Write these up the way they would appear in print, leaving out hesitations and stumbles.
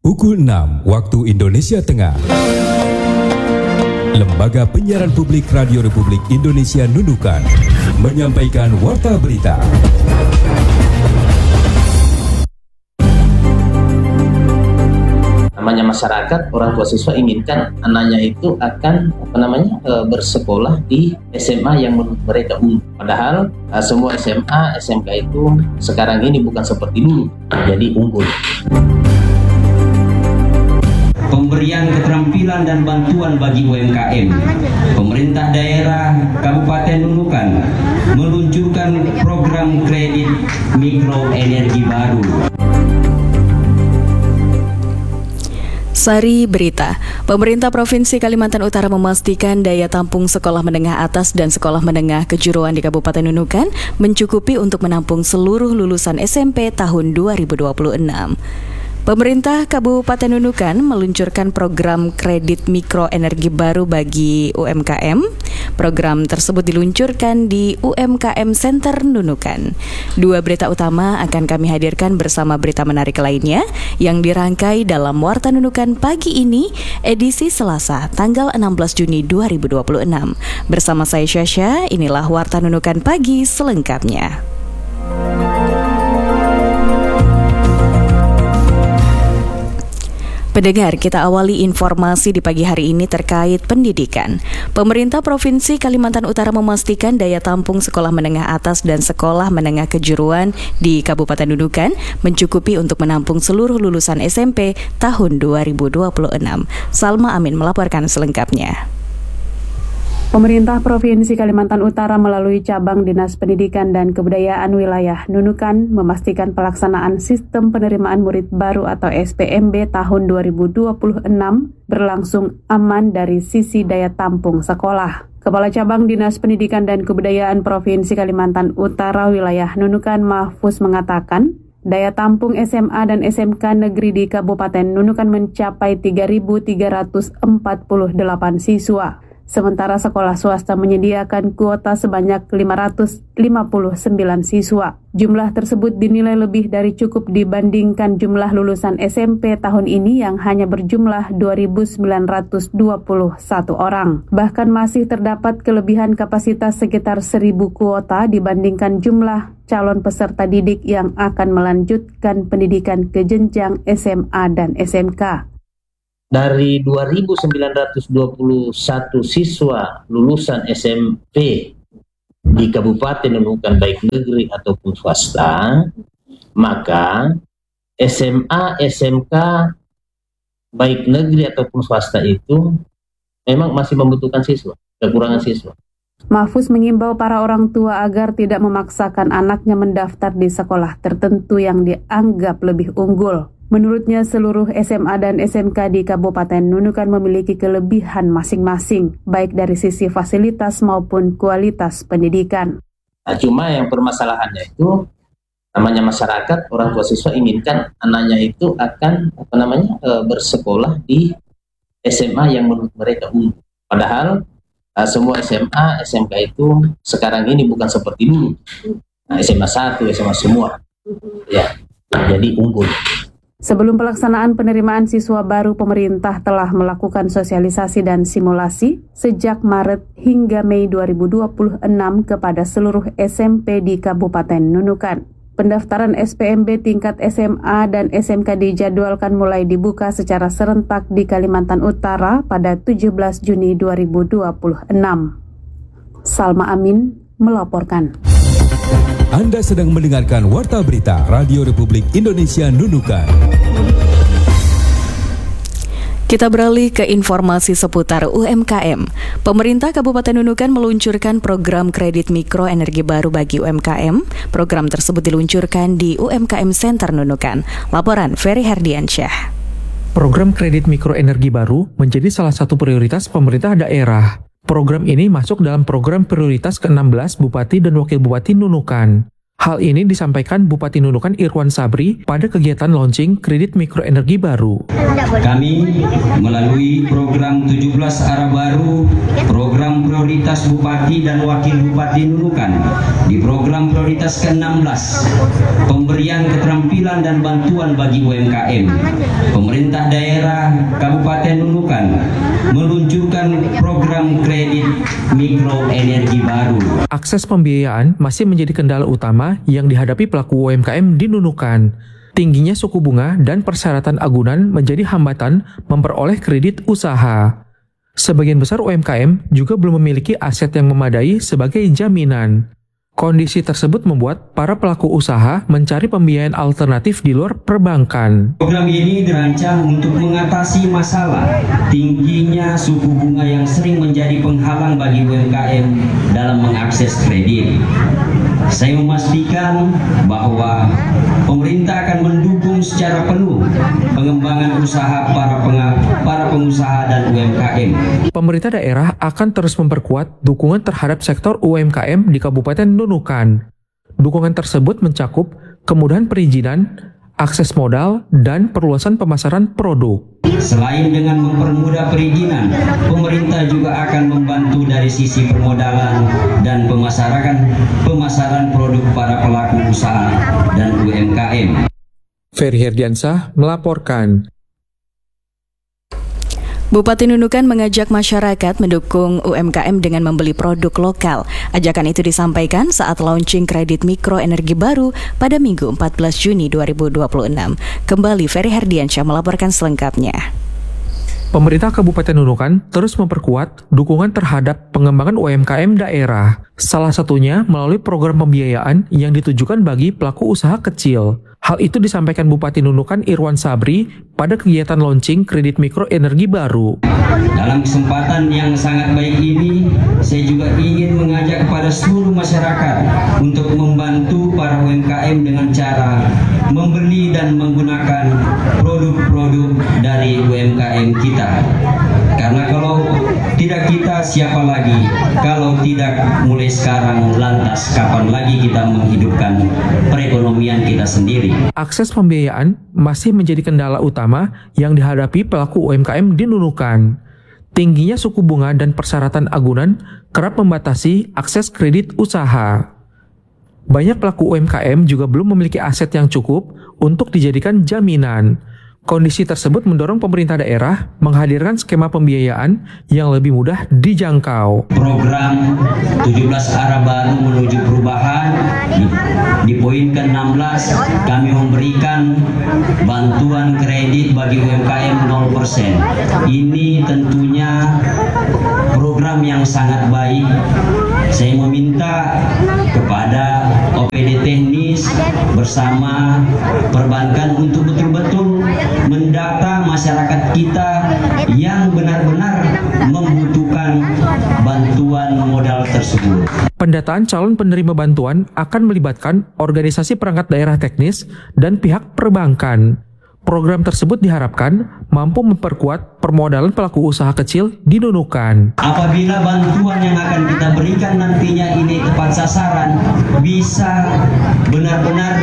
Pukul 6 waktu Indonesia Tengah. Lembaga Penyiaran Publik Radio Republik Indonesia Nunukan menyampaikan warta berita. Namanya masyarakat, orang tua siswa inginkan anaknya itu akan bersekolah di SMA yang menurut mereka unggul. Padahal semua SMA, SMK itu sekarang ini bukan seperti dulu, jadi unggul. Pemberian keterampilan dan bantuan bagi UMKM. Pemerintah daerah Kabupaten Nunukan meluncurkan program kredit mikro energi baru. Sari Berita, pemerintah Provinsi Kalimantan Utara memastikan daya tampung sekolah menengah atas dan sekolah menengah kejuruan di Kabupaten Nunukan mencukupi untuk menampung seluruh lulusan SMP tahun 2026. Pemerintah Kabupaten Nunukan meluncurkan program kredit mikro energi baru bagi UMKM. Program tersebut diluncurkan di UMKM Center Nunukan. Dua berita utama akan kami hadirkan bersama berita menarik lainnya yang dirangkai dalam Warta Nunukan pagi ini, edisi Selasa, tanggal 16 Juni 2026. Bersama saya Syasha, inilah Warta Nunukan pagi selengkapnya. Pendengar, kita awali informasi di pagi hari ini terkait pendidikan. Pemerintah Provinsi Kalimantan Utara memastikan daya tampung sekolah menengah atas dan sekolah menengah kejuruan di Kabupaten Nunukan mencukupi untuk menampung seluruh lulusan SMP tahun 2026. Salma Amin melaporkan selengkapnya. Pemerintah Provinsi Kalimantan Utara melalui cabang Dinas Pendidikan dan Kebudayaan Wilayah Nunukan memastikan pelaksanaan sistem penerimaan murid baru atau SPMB tahun 2026 berlangsung aman dari sisi daya tampung sekolah. Kepala Cabang Dinas Pendidikan dan Kebudayaan Provinsi Kalimantan Utara Wilayah Nunukan Mahfuz mengatakan, daya tampung SMA dan SMK negeri di Kabupaten Nunukan mencapai 3.348 siswa. Sementara sekolah swasta menyediakan kuota sebanyak 559 siswa. Jumlah tersebut dinilai lebih dari cukup dibandingkan jumlah lulusan SMP tahun ini yang hanya berjumlah 2.921 orang. Bahkan masih terdapat kelebihan kapasitas sekitar 1.000 kuota dibandingkan jumlah calon peserta didik yang akan melanjutkan pendidikan ke jenjang SMA dan SMK. Dari 2.921 siswa lulusan SMP di Kabupaten Nunukan baik negeri ataupun swasta, maka SMA, SMK baik negeri ataupun swasta itu memang masih membutuhkan siswa, kekurangan siswa. Mahfuz mengimbau para orang tua agar tidak memaksakan anaknya mendaftar di sekolah tertentu yang dianggap lebih unggul. Menurutnya, seluruh SMA dan SMK di Kabupaten Nunukan memiliki kelebihan masing-masing, baik dari sisi fasilitas maupun kualitas pendidikan. Nah, cuma yang permasalahannya itu, namanya masyarakat, orang tua siswa inginkan anaknya itu akan bersekolah di SMA yang menurut mereka unggul. Padahal semua SMA, SMK itu sekarang ini bukan seperti dulu. Nah, SMA 1, SMA semua, ya, jadi unggul. Sebelum pelaksanaan penerimaan siswa baru, pemerintah telah melakukan sosialisasi dan simulasi sejak Maret hingga Mei 2026 kepada seluruh SMP di Kabupaten Nunukan. Pendaftaran SPMB tingkat SMA dan SMK dijadwalkan mulai dibuka secara serentak di Kalimantan Utara pada 17 Juni 2026. Salma Amin melaporkan. Anda sedang mendengarkan Warta Berita Radio Republik Indonesia Nunukan. Kita beralih ke informasi seputar UMKM. Pemerintah Kabupaten Nunukan meluncurkan program kredit mikro energi baru bagi UMKM. Program tersebut diluncurkan di UMKM Center Nunukan. Laporan Ferry Herdiansyah. Program kredit mikro energi baru menjadi salah satu prioritas pemerintah daerah. Program ini masuk dalam program prioritas ke-16 Bupati dan Wakil Bupati Nunukan. Hal ini disampaikan Bupati Nunukan Irwan Sabri pada kegiatan launching kredit mikroenergi baru. Kami melalui program 17 Arah Baru, program prioritas Bupati dan Wakil Bupati Nunukan, di program prioritas ke-16, pemberian keterampilan dan bantuan bagi UMKM, pemerintah daerah Kabupaten Nunukan meluncurkan program kredit mikroenergi baru. Akses pembiayaan masih menjadi kendala utama yang dihadapi pelaku UMKM di Nunukan. Tingginya suku bunga dan persyaratan agunan menjadi hambatan memperoleh kredit usaha. Sebagian besar UMKM juga belum memiliki aset yang memadai sebagai jaminan. Kondisi tersebut membuat para pelaku usaha mencari pembiayaan alternatif di luar perbankan. Program ini dirancang untuk mengatasi masalah tingginya suku bunga yang sering menjadi penghalang bagi UMKM dalam mengakses kredit. Saya memastikan bahwa pemerintah akan mendukung secara penuh pengembangan usaha para pengusaha dan UMKM. Pemerintah daerah akan terus memperkuat dukungan terhadap sektor UMKM di Kabupaten Nunukan. Dukungan tersebut mencakup kemudahan perizinan, akses modal, dan perluasan pemasaran produk. Selain dengan mempermudah perizinan, pemerintah juga akan membantu dari sisi permodalan dan pemasaran produk para pelaku usaha dan UMKM. Ferry Herdiansah melaporkan. Bupati Nunukan mengajak masyarakat mendukung UMKM dengan membeli produk lokal. Ajakan itu disampaikan saat launching kredit mikroenergi baru pada Minggu 14 Juni 2026. Kembali Ferry Herdiansyah melaporkan selengkapnya. Pemerintah Kabupaten Nunukan terus memperkuat dukungan terhadap pengembangan UMKM daerah. Salah satunya melalui program pembiayaan yang ditujukan bagi pelaku usaha kecil. Hal itu disampaikan Bupati Nunukan Irwan Sabri pada kegiatan launching kredit mikroenergi baru. Dalam kesempatan yang sangat baik ini, saya juga ingin mengajak kepada seluruh masyarakat untuk membantu para UMKM dengan cara membeli dan menggunakan produk-produk dari UMKM kita. Karena kalau tidak kita, siapa lagi? Kalau tidak mulai sekarang, lantas kapan lagi kita menghidupkan perekonomian kita sendiri? Akses pembiayaan masih menjadi kendala utama yang dihadapi pelaku UMKM di Nunukan. Tingginya suku bunga dan persyaratan agunan kerap membatasi akses kredit usaha. Banyak pelaku UMKM juga belum memiliki aset yang cukup untuk dijadikan jaminan. Kondisi tersebut mendorong pemerintah daerah menghadirkan skema pembiayaan yang lebih mudah dijangkau. Program 17 Arah Baru menuju perubahan di poin ke-16 kami memberikan bantuan kredit bagi UMKM 0%. Ini tentunya program yang sangat baik. Saya meminta kepada OPD teknis bersama perbankan untuk betul-betul mendata masyarakat kita yang benar-benar membutuhkan bantuan modal tersebut. Pendataan calon penerima bantuan akan melibatkan organisasi perangkat daerah teknis dan pihak perbankan. Program tersebut diharapkan mampu memperkuat permodalan pelaku usaha kecil di Nunukan. Apabila bantuan yang akan kita berikan nantinya ini tepat sasaran, bisa benar-benar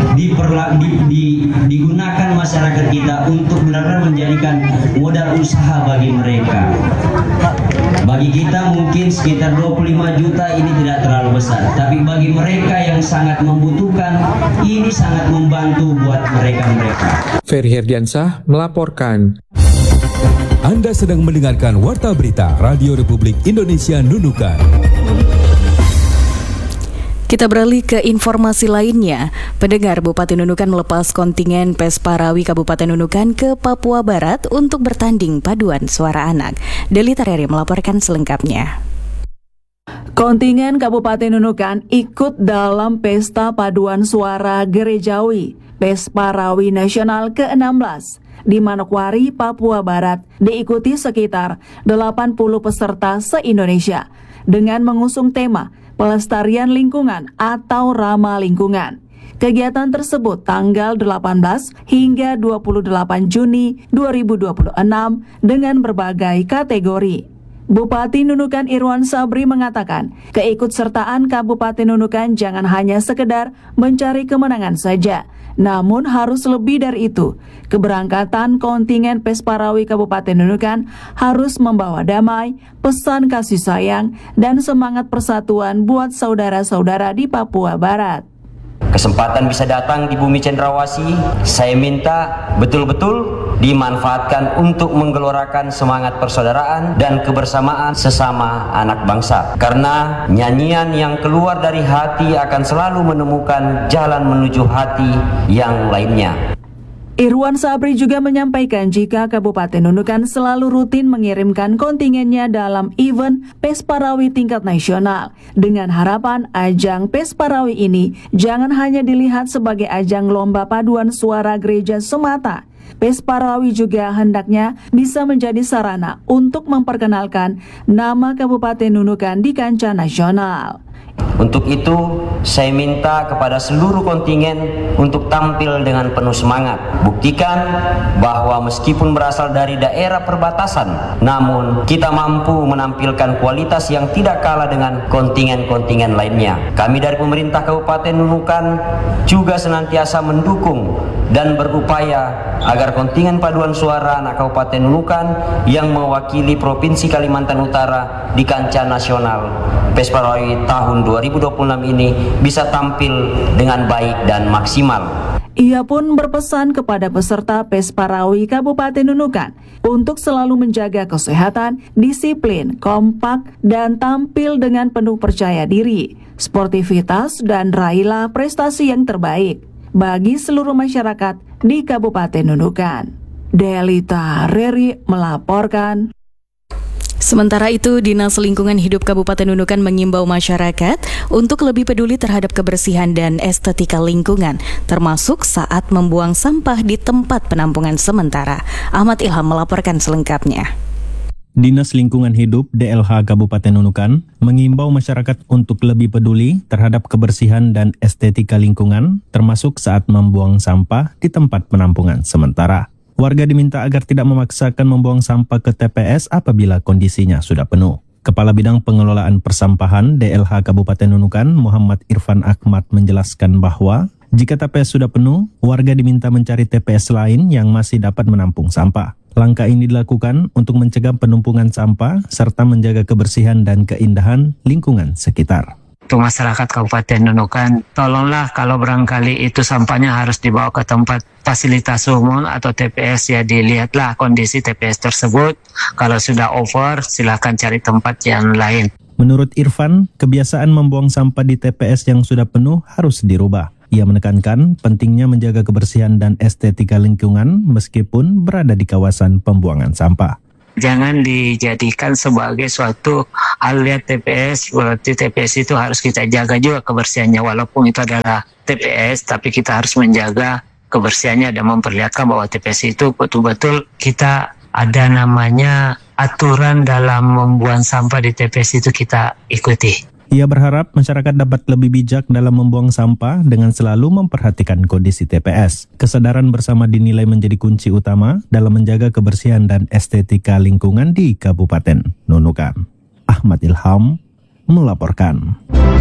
digunakan masyarakat kita untuk benar-benar menjadikan modal usaha bagi mereka. Bagi kita mungkin sekitar 25 juta ini tidak terlalu besar, tapi bagi mereka yang sangat membutuhkan, ini sangat membantu buat mereka-mereka. Ferry Herdiansah melaporkan. Anda sedang mendengarkan Warta Berita Radio Republik Indonesia Nunukan. Kita beralih ke informasi lainnya. Pendengar, Bupati Nunukan melepas kontingen PES Parawi Kabupaten Nunukan ke Papua Barat untuk bertanding paduan suara anak. Deli Tareri melaporkan selengkapnya. Kontingen Kabupaten Nunukan ikut dalam Pesta Paduan Suara Gerejawi PES Parawi Nasional ke-16 di Manokwari, Papua Barat, diikuti sekitar 80 peserta se-Indonesia dengan mengusung tema Pelestarian Lingkungan atau Ramah Lingkungan. Kegiatan tersebut tanggal 18 hingga 28 Juni 2026 dengan berbagai kategori. Bupati Nunukan Irwan Sabri mengatakan, keikutsertaan Kabupaten Nunukan jangan hanya sekedar mencari kemenangan saja, namun harus lebih dari itu. Keberangkatan kontingen Pesparawi Kabupaten Nunukan harus membawa damai, pesan kasih sayang, dan semangat persatuan buat saudara-saudara di Papua Barat. Kesempatan bisa datang di bumi cendrawasih, saya minta betul-betul dimanfaatkan untuk menggelorakan semangat persaudaraan dan kebersamaan sesama anak bangsa. Karena nyanyian yang keluar dari hati akan selalu menemukan jalan menuju hati yang lainnya. Irwan Sabri juga menyampaikan jika Kabupaten Nunukan selalu rutin mengirimkan kontingennya dalam event Pesparawi tingkat nasional, dengan harapan ajang Pesparawi ini jangan hanya dilihat sebagai ajang lomba paduan suara gereja semata. Pesparawi juga hendaknya bisa menjadi sarana untuk memperkenalkan nama Kabupaten Nunukan di kancah nasional. Untuk itu, saya minta kepada seluruh kontingen untuk tampil dengan penuh semangat. Buktikan bahwa meskipun berasal dari daerah perbatasan, namun kita mampu menampilkan kualitas yang tidak kalah dengan kontingen-kontingen lainnya. Kami dari pemerintah Kabupaten Nunukan juga senantiasa mendukung dan berupaya agar kontingen paduan suara anak Kabupaten Nunukan yang mewakili Provinsi Kalimantan Utara di kancah nasional Pesparawi tahun 2026 ini bisa tampil dengan baik dan maksimal. Ia pun berpesan kepada peserta Pesparawi Kabupaten Nunukan untuk selalu menjaga kesehatan, disiplin, kompak, dan tampil dengan penuh percaya diri, sportivitas, dan raihlah prestasi yang terbaik bagi seluruh masyarakat di Kabupaten Nunukan. Delita Reri melaporkan. Sementara itu, Dinas Lingkungan Hidup Kabupaten Nunukan mengimbau masyarakat untuk lebih peduli terhadap kebersihan dan estetika lingkungan, termasuk saat membuang sampah di tempat penampungan sementara. Ahmad Ilham melaporkan selengkapnya. Dinas Lingkungan Hidup DLH Kabupaten Nunukan mengimbau masyarakat untuk lebih peduli terhadap kebersihan dan estetika lingkungan, termasuk saat membuang sampah di tempat penampungan sementara. Warga diminta agar tidak memaksakan membuang sampah ke TPS apabila kondisinya sudah penuh. Kepala Bidang Pengelolaan Persampahan DLH Kabupaten Nunukan, Muhammad Irfan Ahmad menjelaskan bahwa jika TPS sudah penuh, warga diminta mencari TPS lain yang masih dapat menampung sampah. Langkah ini dilakukan untuk mencegah penumpukan sampah serta menjaga kebersihan dan keindahan lingkungan sekitar. Untuk masyarakat Kabupaten Nunukan, tolonglah kalau barangkali itu sampahnya harus dibawa ke tempat fasilitas umum atau TPS, ya dilihatlah kondisi TPS tersebut. Kalau sudah over, silakan cari tempat yang lain. Menurut Irfan, kebiasaan membuang sampah di TPS yang sudah penuh harus dirubah. Ia menekankan pentingnya menjaga kebersihan dan estetika lingkungan meskipun berada di kawasan pembuangan sampah. Jangan dijadikan sebagai suatu aliat TPS, berarti TPS itu harus kita jaga juga kebersihannya. Walaupun itu adalah TPS, tapi kita harus menjaga kebersihannya dan memperlihatkan bahwa TPS itu betul-betul kita ada namanya aturan dalam membuang sampah di TPS itu kita ikuti. Ia berharap masyarakat dapat lebih bijak dalam membuang sampah dengan selalu memperhatikan kondisi TPS. Kesadaran bersama dinilai menjadi kunci utama dalam menjaga kebersihan dan estetika lingkungan di Kabupaten Nunukan. Ahmad Ilham melaporkan.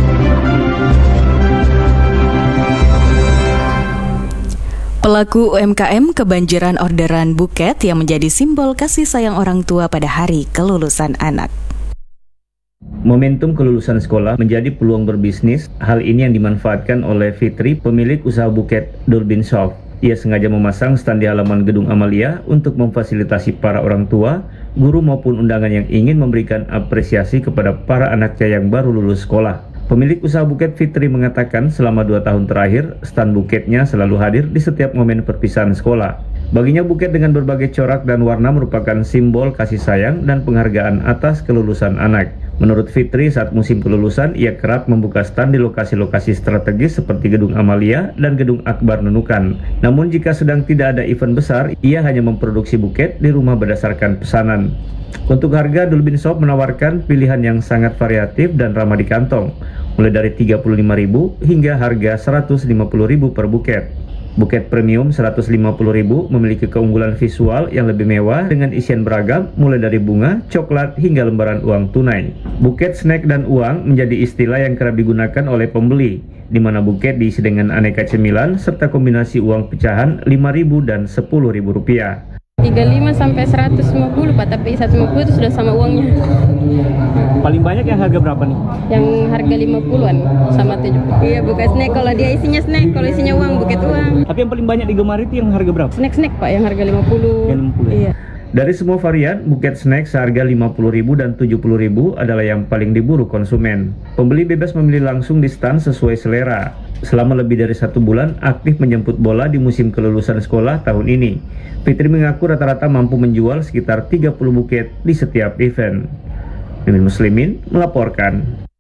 Pelaku UMKM kebanjiran orderan buket yang menjadi simbol kasih sayang orang tua pada hari kelulusan anak. Momentum kelulusan sekolah menjadi peluang berbisnis. Hal ini yang dimanfaatkan oleh Fitri, pemilik usaha buket Durbin Shop. Ia sengaja memasang stand di halaman Gedung Amalia untuk memfasilitasi para orang tua, guru maupun undangan yang ingin memberikan apresiasi kepada para anaknya yang baru lulus sekolah. Pemilik usaha buket Fitri mengatakan selama 2 tahun terakhir, stand buketnya selalu hadir di setiap momen perpisahan sekolah. Baginya buket dengan berbagai corak dan warna merupakan simbol kasih sayang dan penghargaan atas kelulusan anak. Menurut Fitri, saat musim kelulusan, ia kerap membuka stand di lokasi-lokasi strategis seperti Gedung Amalia dan Gedung Akbar Nunukan. Namun jika sedang tidak ada event besar, ia hanya memproduksi buket di rumah berdasarkan pesanan. Untuk harga, Durbin Shop menawarkan pilihan yang sangat variatif dan ramah di kantong, mulai dari Rp35.000 hingga harga Rp150.000 per buket. Buket premium 150.000 memiliki keunggulan visual yang lebih mewah dengan isian beragam mulai dari bunga, coklat hingga lembaran uang tunai. Buket snack dan uang menjadi istilah yang kerap digunakan oleh pembeli, di mana buket diisi dengan aneka cemilan serta kombinasi uang pecahan 5.000 dan 10.000 rupiah. 35 sampai 150 Pak, tapi 150 itu sudah sama uangnya. Paling banyak yang harga berapa nih? Yang harga 50-an sama 70. Iya, bukan snack, kalau dia isinya snack, kalau isinya uang, buket uang. Tapi yang paling banyak digemari itu yang harga berapa? Snack Pak, yang harga 50. Yang 50 ya? Iya. Dari semua varian, buket snack seharga 50.000 dan 70.000 adalah yang paling diburu konsumen. Pembeli bebas memilih langsung di stand sesuai selera. Selama lebih dari 1 bulan, aktif menjemput bola di musim kelulusan sekolah tahun ini. Fitri mengaku rata-rata mampu menjual sekitar 30 buket di setiap event. Mimin Muslimin melaporkan.